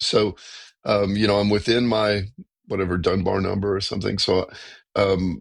So, I'm within my whatever Dunbar number or something. So, um,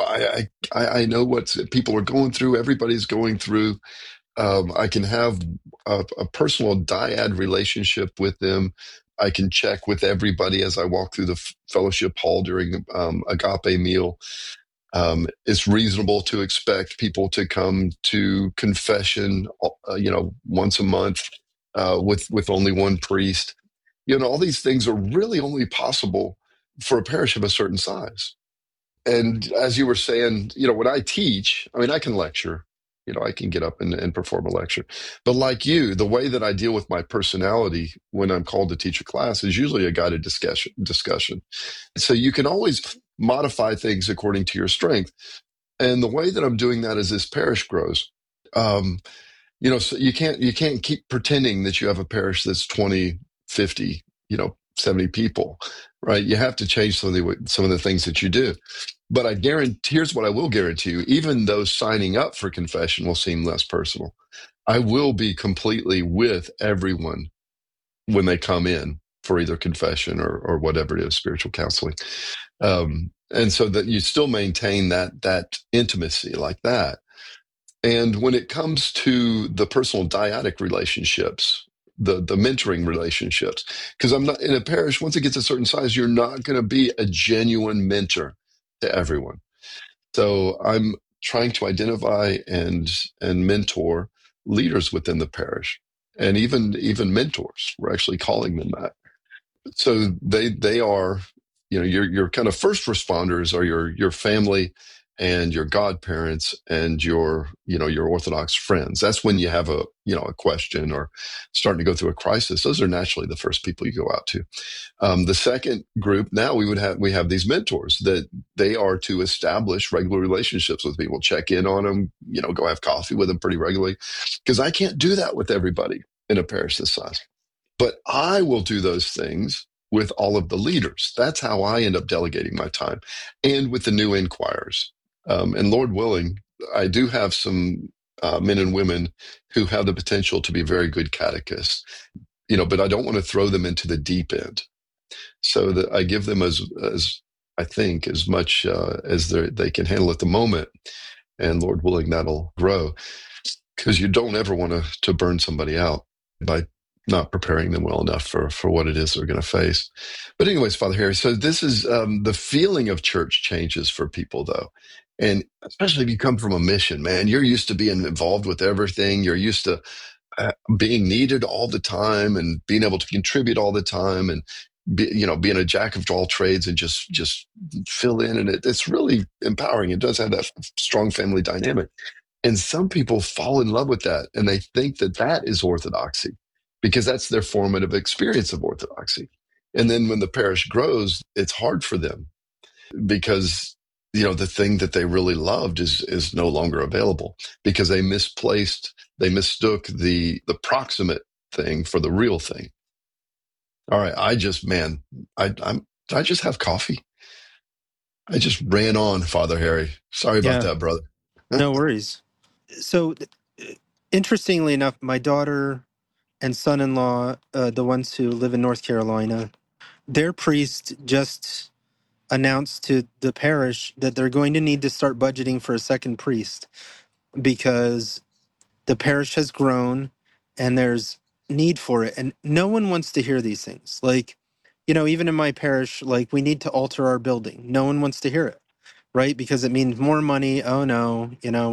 I know what people are going through. Everybody's going through. I can have a personal dyad relationship with them. I can check with everybody as I walk through the fellowship hall during agape meal. It's reasonable to expect people to come to confession, once a month with only one priest. All these things are really only possible for a parish of a certain size. And as you were saying, when I teach, I mean, I can lecture, I can get up and perform a lecture. But like you, the way that I deal with my personality when I'm called to teach a class is usually a guided discussion. So you can always modify things according to your strength. And the way that I'm doing that as this parish grows, um, so you can't keep pretending that you have a parish that's 20, 50, 70 people, right? You have to change some of the things that you do. But here's what I will guarantee you, even though signing up for confession will seem less personal, I will be completely with everyone when they come in for either confession or whatever it is, spiritual counseling. And so that you still maintain that intimacy like that. And when it comes to the personal dyadic relationships, the mentoring relationships, because I'm not in a parish, once it gets a certain size, you're not going to be a genuine mentor to everyone. So I'm trying to identify and mentor leaders within the parish, and even mentors. We're actually calling them that. So they are, your kind of first responders are your family and your godparents and your Orthodox friends. That's when you have a question or starting to go through a crisis. Those are naturally the first people you go out to. The second group, now we have these mentors that they are to establish regular relationships with people, check in on them, go have coffee with them pretty regularly, because I can't do that with everybody in a parish this size. But I will do those things with all of the leaders. That's how I end up delegating my time, and with the new inquirers. And Lord willing, I do have some men and women who have the potential to be very good catechists, but I don't want to throw them into the deep end. So that I give them as I think as much as they can handle at the moment, and Lord willing, that'll grow, because you don't ever want to burn somebody out by not preparing them well enough for what it is they're going to face. But anyways, Father Harry, so this is the feeling of church changes for people, though. And especially if you come from a mission, man, you're used to being involved with everything. You're used to being needed all the time and being able to contribute all the time, and being a jack of all trades and just fill in. And it's really empowering. It does have that strong family dynamic. And some people fall in love with that, and they think that that is orthodoxy because that's their formative experience of orthodoxy. And then when the parish grows, it's hard for them because the thing that they really loved is no longer available, because they mistook the proximate thing for the real thing. All right, did I just have coffee? I just ran on, Father Harry. Sorry about Yeah, that, brother. no worries. So, interestingly enough, my daughter and son-in-law, the ones who live in North Carolina, their priest just announced to the parish that they're going to need to start budgeting for a second priest because the parish has grown and there's need for it. And no one wants to hear these things. Like, even in my parish, like, we need to alter our building. No one wants to hear it, right? Because it means more money. Oh no,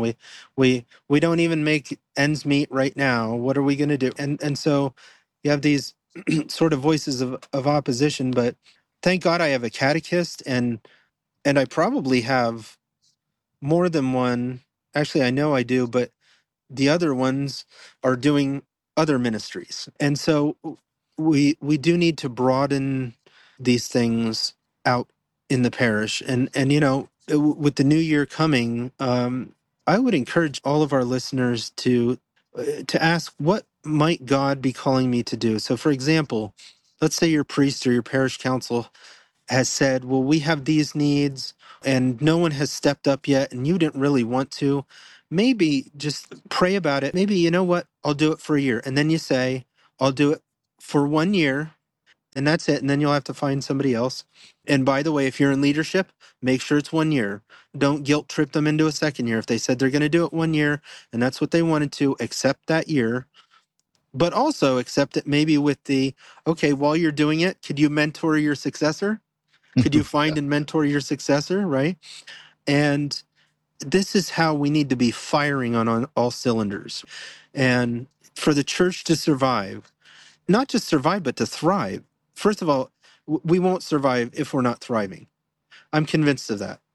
we don't even make ends meet right now. What are we going to do? And so you have these sort of voices of opposition, but thank God I have a catechist, and I probably have more than one. Actually, I know I do, but the other ones are doing other ministries. And so we do need to broaden these things out in the parish. And with the new year coming, I would encourage all of our listeners to ask, what might God be calling me to do? So for example, let's say your priest or your parish council has said, well, we have these needs and no one has stepped up yet and you didn't really want to. Maybe just pray about it. Maybe, you know what, I'll do it for a year. And then you say, I'll do it for 1 year. and that's it. And then you'll have to find somebody else. And by the way, if you're in leadership, make sure it's 1 year. Don't guilt trip them into a second year. If they said they're going to do it 1 year and that's what they wanted to, accept that year, but also accept it maybe with the, okay, while you're doing it, could you mentor your successor? Could you Yeah. find and mentor your successor? Right. And this is how we need to be firing on all cylinders. And for the church to survive, not just survive, but to thrive. First of all, we won't survive if we're not thriving. I'm convinced of that.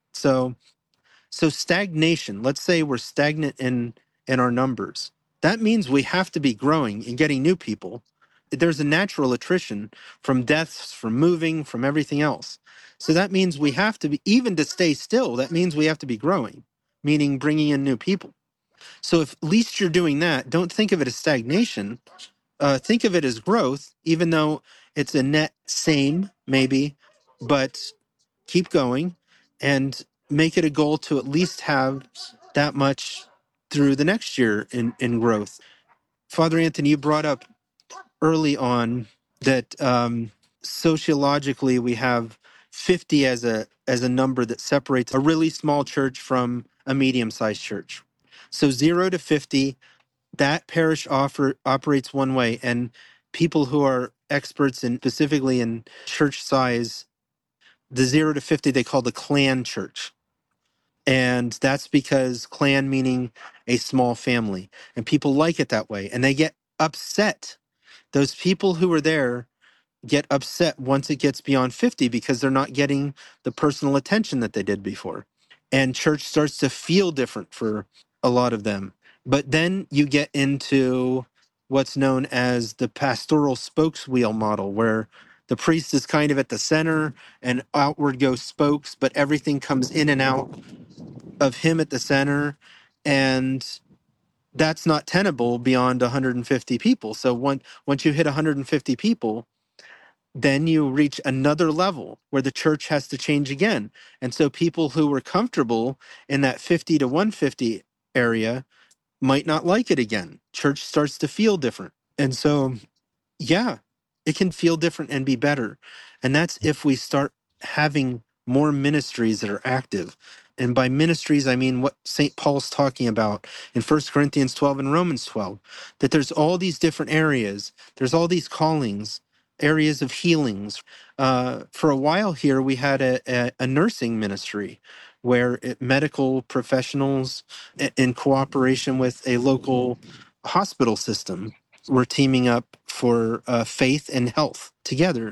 So stagnation, let's say we're stagnant in our numbers. That means we have to be growing and getting new people. There's a natural attrition from deaths, from moving, from everything else. So that means we have to be, even to stay still, that means we have to be growing, meaning bringing in new people. So if at least you're doing that, don't think of it as stagnation. Think of it as growth, even though it's a net same, maybe, but keep going and make it a goal to at least have that much through the next year in growth. Father Anthony, you brought up early on that sociologically we have 50 as a number that separates a really small church from a medium-sized church. So 0 to 50, that parish operates one way, and people who are experts in specifically in church size, the 0 to 50 they call the clan church. And that's because clan meaning a small family, and people like it that way and they get upset. Those people who are there get upset once it gets beyond 50 because they're not getting the personal attention that they did before. And church starts to feel different for a lot of them. But then you get into what's known as the pastoral spokeswheel model, where the priest is kind of at the center and outward go spokes, but everything comes in and out of him at the center. And that's not tenable beyond 150 people. So once you hit 150 people, then you reach another level where the church has to change again. And so people who were comfortable in that 50 to 150 area might not like it again. Church starts to feel different. And so, yeah, it can feel different and be better. And that's if we start having more ministries that are active. And by ministries, I mean what St. Paul's talking about in 1 Corinthians 12 and Romans 12, that there's all these different areas, there's all these callings, areas of healings. For a while here, we had a nursing ministry where medical professionals, in cooperation with a local hospital system, were teaming up for faith and health together.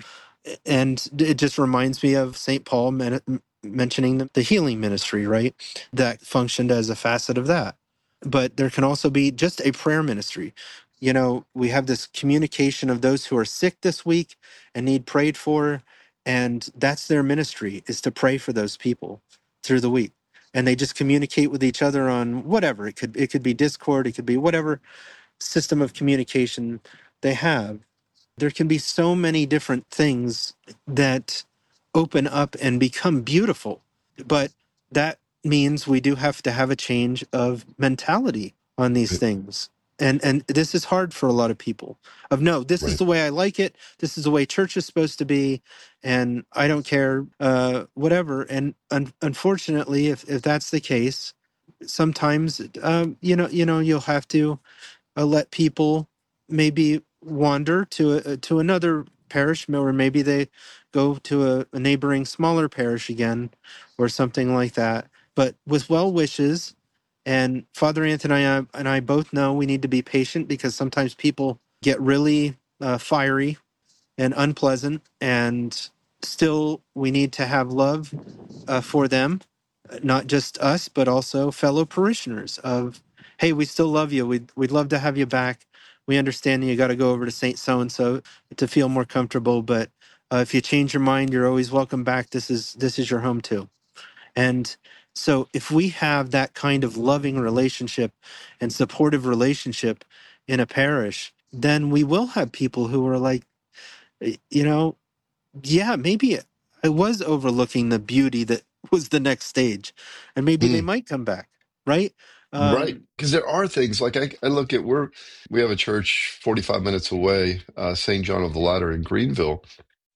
And it just reminds me of St. Paul mentioning the healing ministry, right? That functioned as a facet of that. But there can also be just a prayer ministry. You know, we have this communication of those who are sick this week and need prayed for, and that's their ministry, is to pray for those people through the week. And they just communicate with each other on whatever. It could be Discord, it could be whatever system of communication they have. There can be so many different things that open up and become beautiful. But that means we do have to have a change of mentality on these Right. things. And this is hard for a lot of people. Of no, this is Right. the way I like it. This is the way church is supposed to be, and I don't care, whatever. And unfortunately, if that's the case, sometimes you'll have to let people maybe wander to another parish, or maybe they go to a neighboring smaller parish again, or something like that. But with well wishes, and Father Anthony and I both know we need to be patient because sometimes people get really fiery and unpleasant, and still we need to have love for them, not just us, but also fellow parishioners. Of, hey, we still love you. We'd love to have you back. We understand you got to go over to Saint So and So to feel more comfortable, but if you change your mind, you're always welcome back. This is your home too. And so, if we have that kind of loving relationship and supportive relationship in a parish, then we will have people who are like, you know, yeah, maybe I was overlooking the beauty that was the next stage, and maybe they Mm, might come back, right? right. Um, Because there are things like I look at we have a church 45 minutes away, St. John of the Ladder in Greenville.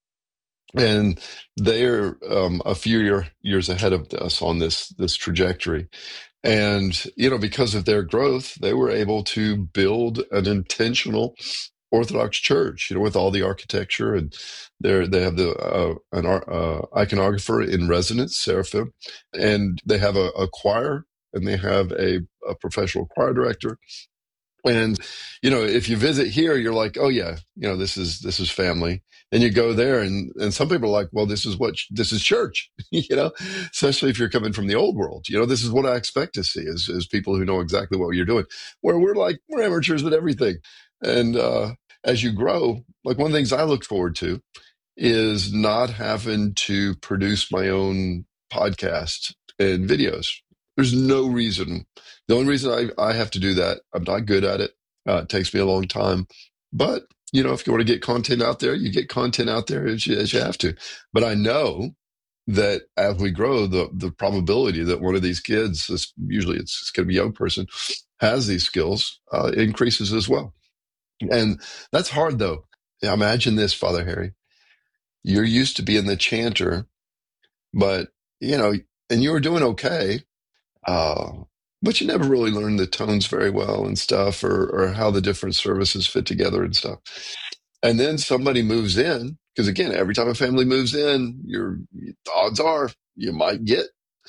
and they're a few years ahead of us on this trajectory. And because of their growth, they were able to build an intentional Orthodox church, with all the architecture, and they have an iconographer in residence, Seraphim, and they have a choir, and they have a professional choir director. And if you visit here, you're like, oh yeah, this is family. And you go there, and some people are like, well, this is church, especially if you're coming from the old world. This is what I expect to see is people who know exactly what you're doing. Where we're amateurs at everything. And as you grow, like one of the things I look forward to is not having to produce my own podcast and videos. There's no reason. The only reason I have to do that, I'm not good at it. It takes me a long time. But, if you want to get content out there, you get content out there as you have to. But I know that as we grow, the probability that one of these kids, usually it's going to be a young person, has these skills increases as well. And that's hard, though. Yeah, imagine this, Father Harry. You're used to being the chanter, but and you were doing okay, uh, but you never really learned the tones very well and stuff, or how the different services fit together and stuff. And then somebody moves in, because again, every time a family moves in, your odds are you might get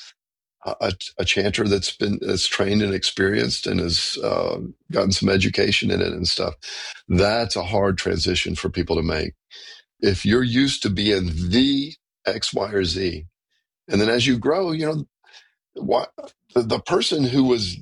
a chanter that's trained and experienced and has gotten some education in it and stuff. That's a hard transition for people to make. If you're used to being the X, Y, or Z, and then as you grow, what the person who was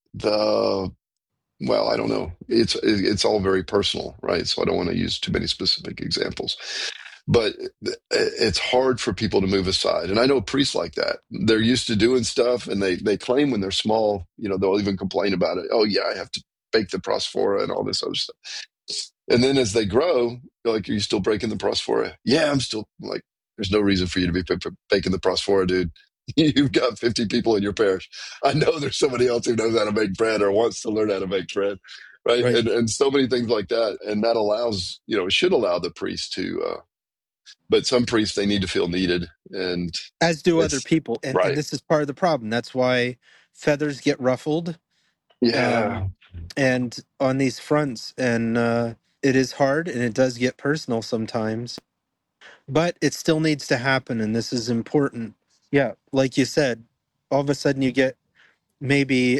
the well, I don't know. It's all very personal, right? So I don't want to use too many specific examples, but it's hard for people to move aside. And I know priests like that. They're used to doing stuff, and they claim when they're small, they'll even complain about it. Oh yeah, I have to bake the prosphora and all this other stuff. And then as they grow, you're like, are you still breaking the prosphora? Yeah, I'm still like, there's no reason for you to be baking the prosphora, dude. You've got 50 people in your parish. I know there's somebody else who knows how to make bread or wants to learn how to make bread, right? Right. And so many things like that. And that allows, it should allow the priest to, but some priests, they need to feel needed. And As do other it's people. And right. this is part of the problem. That's why feathers get ruffled, Yeah. um, and on these fronts. And it is hard and it does get personal sometimes, but it still needs to happen. And this is important. Yeah. Like you said, all of a sudden you get maybe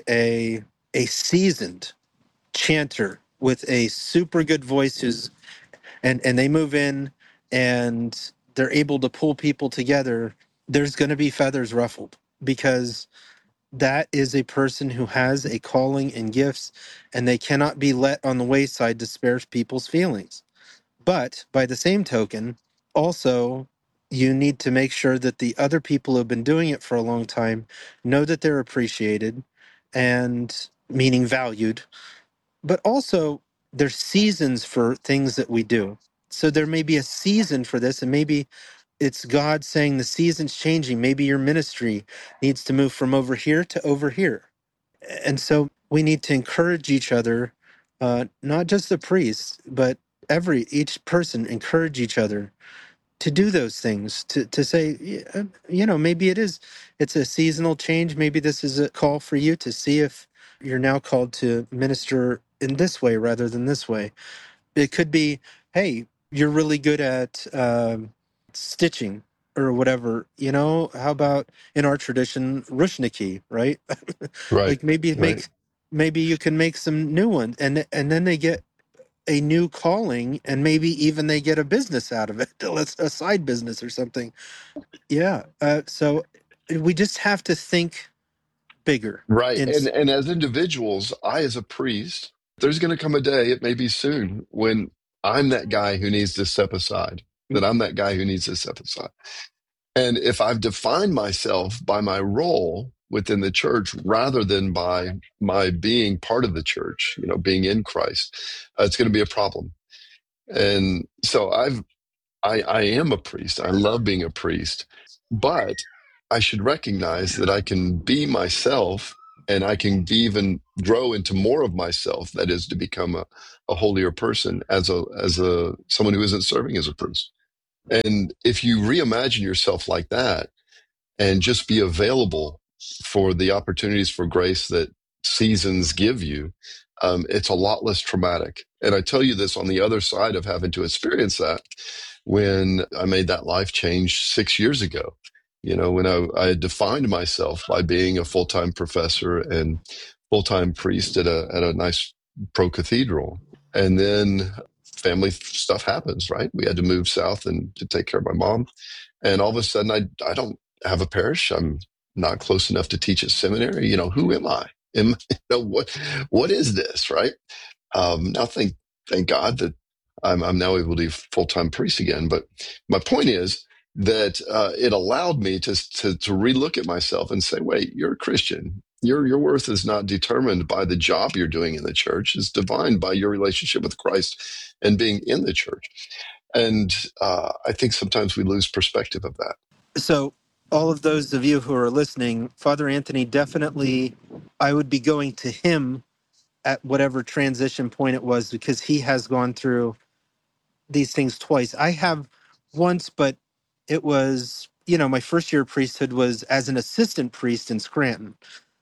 a seasoned chanter with a super good voice and they move in and they're able to pull people together. There's going to be feathers ruffled because that is a person who has a calling and gifts, and they cannot be let on the wayside to spare people's feelings. But by the same token, also, you need to make sure that the other people who have been doing it for a long time know that they're appreciated and meaning valued, but also there's seasons for things that we do. So there may be a season for this, and maybe it's God saying the season's changing. Maybe your ministry needs to move from over here to over here. And so we need to encourage each other, not just the priests, but each person encourage each other to do those things, to say, "Yeah, maybe it's a seasonal change. Maybe this is a call for you to see if you're now called to minister in this way rather than this way." It could be, hey, you're really good at stitching or whatever. How about in our tradition, rushniki, right? Right. Like Right. maybe you can make some new ones, and then they get a new calling, and maybe even they get a business out of it, a side business or something. Yeah. So we just have to think bigger. Right. And And as individuals, I as a priest, there's going to come a day, it may be soon, when I'm that guy who needs to step aside, that I'm that guy who needs to step aside. And if I've defined myself by my role within the church rather than by my being part of the church, being in Christ, it's going to be a problem. And so I am a priest. I love being a priest, but I should recognize that I can be myself, and I can be even grow into more of myself. That is to become a holier person as a someone who isn't serving as a priest. And if you reimagine yourself like that and just be available for the opportunities for grace that seasons give you, it's a lot less traumatic. And I tell you this on the other side of having to experience that when I made that life change 6 years ago. You know, when I had defined myself by being a full time professor and full time priest at a nice pro cathedral. And then family stuff happens, right? We had to move south and to take care of my mom, and all of a sudden I don't have a parish. I'm not close enough to teach at seminary. You know, who am I? What is this, right? Now thank God that I'm now able to be full time priest again. But my point is that it allowed me to relook at myself and say, wait, you're a Christian. Your worth is not determined by the job you're doing in the church. It's defined by your relationship with Christ and being in the church. And I think sometimes we lose perspective of that. So, all of those of you who are listening, Father Anthony definitely, I would be going to him at whatever transition point it was because he has gone through these things twice. I have once, but it was, my first year of priesthood was as an assistant priest in Scranton.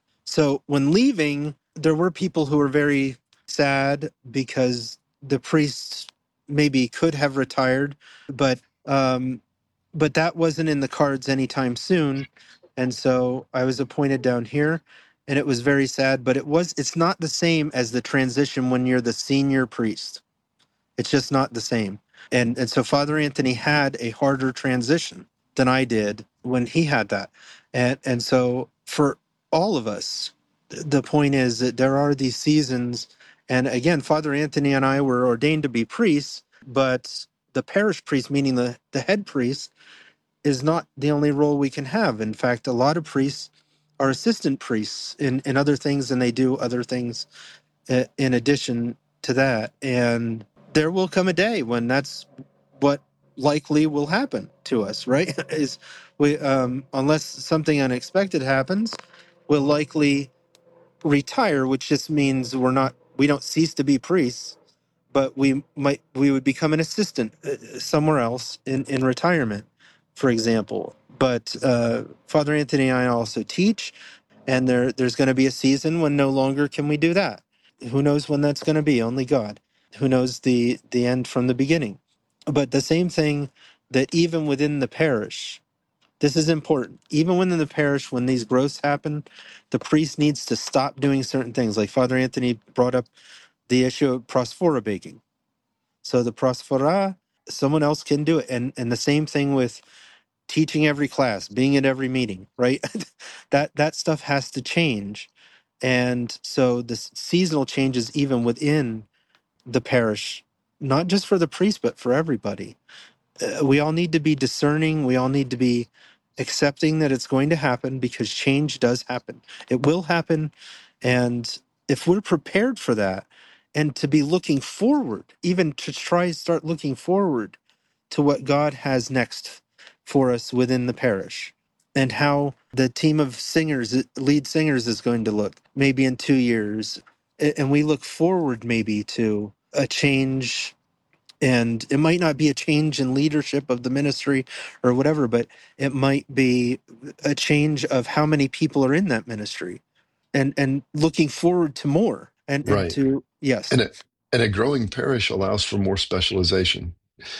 So when leaving, there were people who were very sad because the priests maybe could have retired, but um, but that wasn't in the cards anytime soon. And so I was appointed down here, and it was very sad. But it's not the same as the transition when you're the senior priest. It's just not the same. And so Father Anthony had a harder transition than I did when he had that. And so for all of us, the point is that there are these seasons. And again, Father Anthony and I were ordained to be priests, but the parish priest, meaning the head priest, is not the only role we can have. In fact, a lot of priests are assistant priests in other things, and they do other things in addition to that. And there will come a day when that's what likely will happen to us, right? Is we unless something unexpected happens, we'll likely retire, which just means we don't cease to be priests, but we would become an assistant somewhere else in retirement, for example. But Father Anthony and I also teach, and there's going to be a season when no longer can we do that. Who knows when that's going to be? Only God. Who knows the end from the beginning? But the same thing, that even within the parish, this is important. Even within the parish, when these growths happen, the priest needs to stop doing certain things. Like Father Anthony brought up the issue of prosphora baking. So the prosphora, someone else can do it. And the same thing with teaching every class, being at every meeting, right? That stuff has to change. And so the seasonal changes even within the parish, not just for the priest, but for everybody. We all need to be discerning. We all need to be accepting that it's going to happen, because change does happen. It will happen. And if we're prepared for that, and to be looking forward, even to try and start looking forward to what God has next for us within the parish, and how the team of singers, lead singers, is going to look maybe in 2 years. And we look forward maybe to a change, and it might not be a change in leadership of the ministry or whatever, but it might be a change of how many people are in that ministry, and looking forward to more, and Right. to yes. And a growing parish allows for more specialization.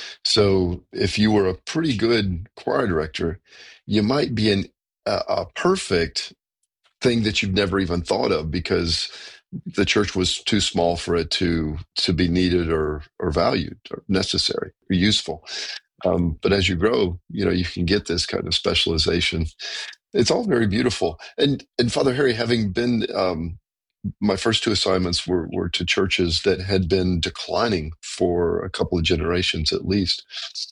So if you were a pretty good choir director, you might be a perfect thing that you've never even thought of because the church was too small for it to be needed or valued or necessary or useful. But as you grow, you know, you can get this kind of specialization. It's all very beautiful. And Father Harry, having been my first two assignments were to churches that had been declining for a couple of generations at least.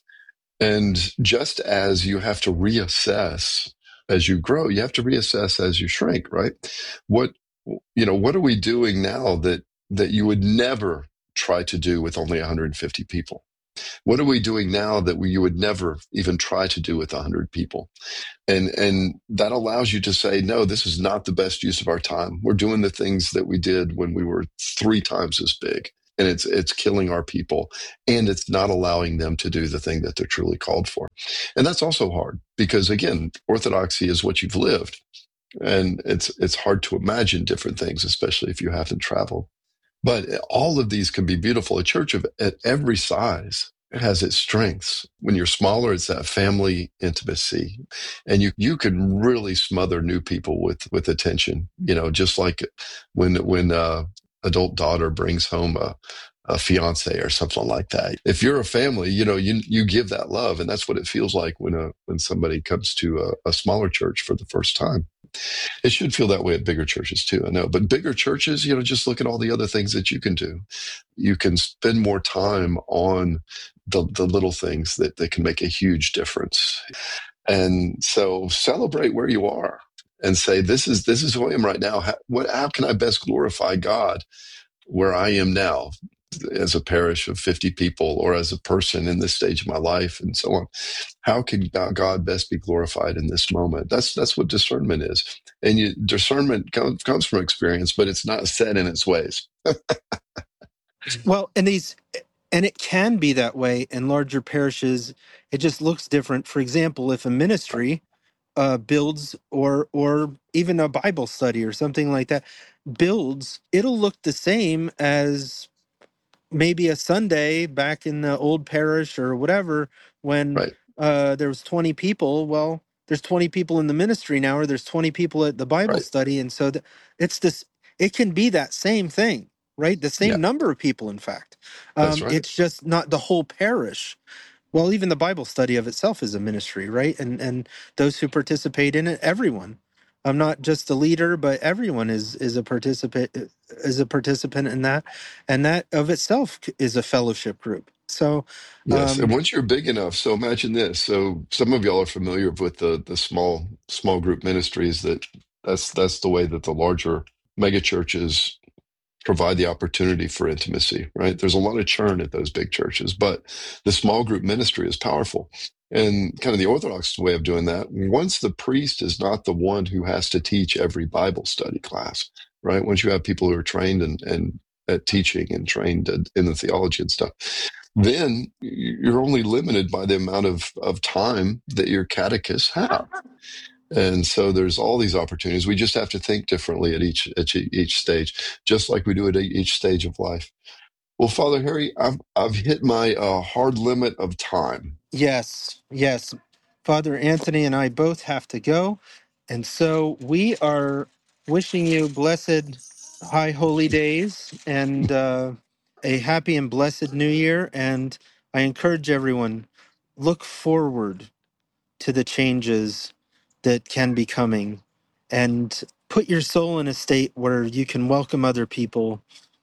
And just as you have to reassess as you grow, you have to reassess as you shrink, right? What what are we doing now that you would never try to do with only 150 people? What are we doing now that you would never even try to do with 100 people? And that allows you to say, no, this is not the best use of our time. We're doing the things that we did when we were 3 times as big. and it's killing our people, and it's not allowing them to do the thing that they're truly called for. And that's also hard because, again, orthodoxy is what you've lived, and it's hard to imagine different things, especially if you haven't traveled. But all of these can be beautiful. A church at every size has its strengths. When you're smaller, it's that family intimacy, and you can really smother new people with attention. Just like when adult daughter brings home a fiance or something like that. If you're a family, you give that love, and that's what it feels like when somebody comes to a smaller church for the first time. It should feel that way at bigger churches too, I know. But bigger churches, just look at all the other things that you can do. You can spend more time on the little things that can make a huge difference. And so celebrate where you are and say, this is who I am right now. How can I best glorify God where I am now as a parish of 50 people, or as a person in this stage of my life, and so on? How can God best be glorified in this moment? That's what discernment is. And discernment comes from experience, but it's not set in its ways. Well, and it can be that way in larger parishes. It just looks different. For example, if a ministry builds, or even a Bible study or something like that builds, it'll look the same as maybe a Sunday back in the old parish or whatever, when Right, there was 20 people. Well, there's 20 people in the ministry now, or there's 20 people at the Bible right. study. And so it's this, it can be that same thing, right? The Yeah, same number of people, in fact. that's right. It's just not the whole parish. Well, even the Bible study of itself is a ministry, right? And those who participate in it, everyone. I'm not just the leader, but everyone is a participant in that, and that of itself is a fellowship group. So, Yes, and once you're big enough, so imagine this. So some of y'all are familiar with the small group ministries. That's the way that the larger mega churches provide the opportunity for intimacy, right? There's a lot of churn at those big churches, but the small group ministry is powerful. And kind of the Orthodox way of doing that, once the priest is not the one who has to teach every Bible study class, right? Once you have people who are trained and at teaching and trained in the theology and stuff, then you're only limited by the amount of time that your catechists have. And so there's all these opportunities. We just have to think differently at each stage, just like we do at each stage of life. Well, Father Harry, I've hit my hard limit of time. yes, yes, Father Anthony and I both have to go, and so we are wishing you blessed high holy days, and a happy and blessed new year. And I encourage everyone, look forward to the changes that can be coming, and put your soul in a state where you can welcome other people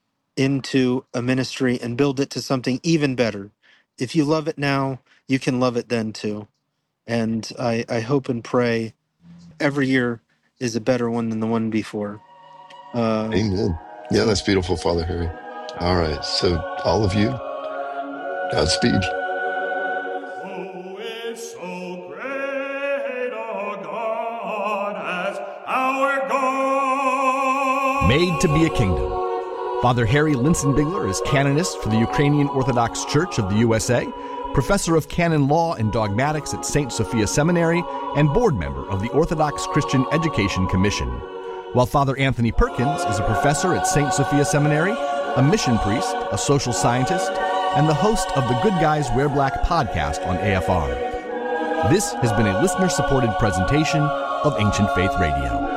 into a ministry and build it to something even better. If you love it now, you can love it then too. And I hope and pray every year is a better one than the one before. Uh, Amen. Yeah, so that's beautiful, Father Harry. All right. So all of you, Godspeed. Who is so great a God as our God? Made to be a kingdom. Father Harry Linsenbigler is canonist for the Ukrainian Orthodox Church of the USA, professor of canon law and dogmatics at St. Sophia Seminary, and board member of the Orthodox Christian Education Commission. While Father Anthony Perkins is a professor at St. Sophia Seminary, a mission priest, a social scientist, and the host of the Good Guys Wear Black podcast on AFR. This has been a listener-supported presentation of Ancient Faith Radio.